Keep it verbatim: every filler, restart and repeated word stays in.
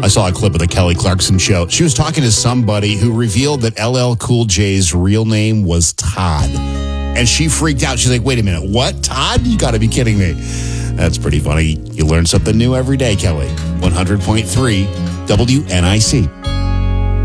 I saw a clip of the Kelly Clarkson show. She was talking to somebody who revealed that L L Cool J's real name was Todd. And she freaked out. She's like, wait a minute, what? Todd? You got to be kidding me. That's pretty funny. You learn something new every day, Kelly. one hundred point three W N I C.